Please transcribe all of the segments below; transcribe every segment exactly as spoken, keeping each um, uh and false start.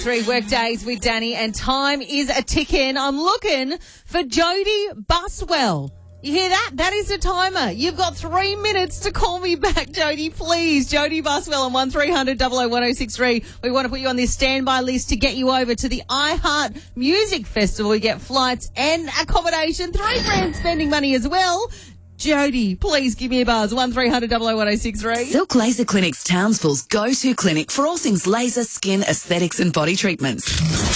Three workdays with Danny, and time is a ticking. I'm looking for Jodie Buswell. You hear that? That is the timer. You've got three minutes to call me back, Jodie, please. Jodie Buswell on one three hundred, double oh one oh six three. We want to put you on this standby list to get you over to the iHeart Music Festival. You get flights and accommodation, three grand spending money as well. Jodie, please give me a buzz, one three hundred, double oh one oh six three. Silk Laser Clinic's Townsville's go-to clinic for all things laser, skin, aesthetics and body treatments.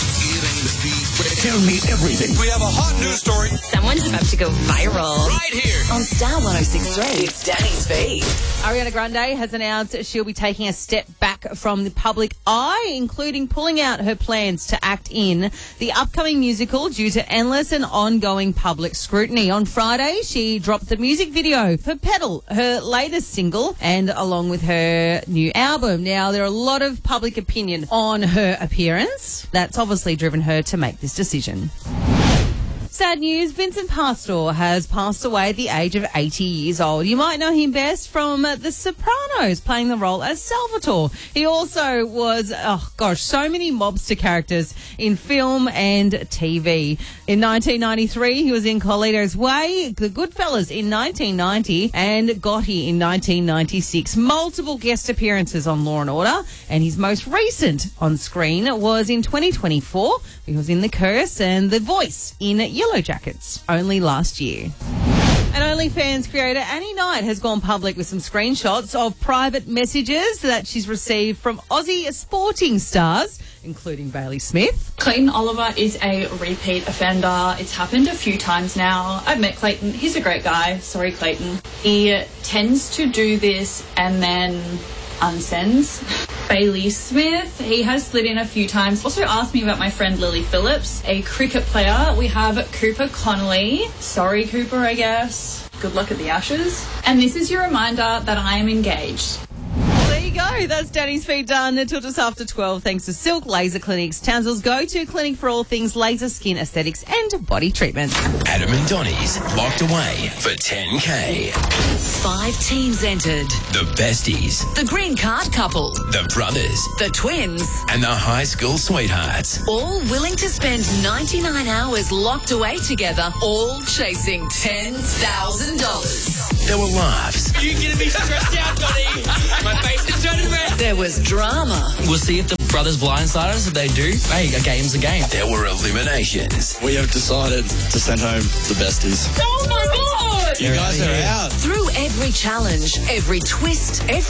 Tell me everything. We have a hot news story. Someone's about to go viral. Right here. On Star one oh six three, it's Danny's Feed. Ariana Grande has announced she'll be taking a step back from the public eye, including pulling out her plans to act in the upcoming musical due to endless and ongoing public scrutiny. On Friday, she dropped the music video for Pedal, her latest single, and along with her new album. Now, there are a lot of public opinion on her appearance. That's obviously driven her to make this decision. Sad news, Vincent Pastore has passed away at the age of eighty years old. You might know him best from The Sopranos, playing the role as Salvatore. He also was, oh gosh, so many mobster characters in film and T V. In nineteen ninety-three, he was in Carlito's Way, The Goodfellas in nineteen ninety, and Gotti in nineteen ninety-six. Multiple guest appearances on Law and Order, and his most recent on screen was in twenty twenty-four. He was in The Curse and The Voice in Yellow Jackets only last year. And OnlyFans creator Annie Knight has gone public with some screenshots of private messages that she's received from Aussie sporting stars, including Bailey Smith. Clayton Oliver is a repeat offender. It's happened a few times now. I've met Clayton. He's a great guy. Sorry, Clayton. He tends to do this and then unsends. Bailey Smith, he has slid in a few times. Also asked me about my friend Lily Phillips, a cricket player. We have Cooper Connolly. Sorry, Cooper, I guess. Good luck at the Ashes. And this is your reminder that I am engaged. There you go. That's Danny's Feed done until just after twelve. Thanks to Silk Laser Clinics, Townsville's go-to clinic for all things laser, skin, aesthetics and body treatments. Adam and Donnie's locked away for ten K. Five teams entered. The besties, The green card couple, the brothers, the twins, and the high school sweethearts. all willing to spend ninety-nine hours locked away together, all chasing ten thousand dollars. There were laughs. Are you getting me stressed out, Donnie? My face is turning red. There was drama. We'll see if the brothers blindside us. If they do, hey, a game's a game. There were eliminations. We have decided to send home the besties. Oh, my God! You guys are out. Through every challenge, every twist, every